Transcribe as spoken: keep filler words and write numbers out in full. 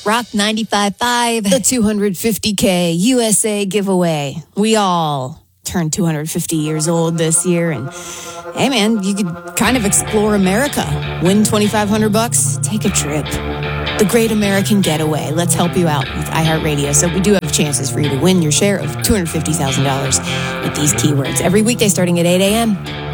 Rock ninety-five point five. The two hundred fifty K U S A giveaway. We all turned two hundred fifty years old this year, and hey man, you could kind of explore America. Win twenty-five hundred bucks, take a trip. The Great American Getaway. Let's help you out with iHeartRadio. So we do have chances for you to win your share of two hundred fifty thousand dollars with these keywords every weekday starting at eight a.m.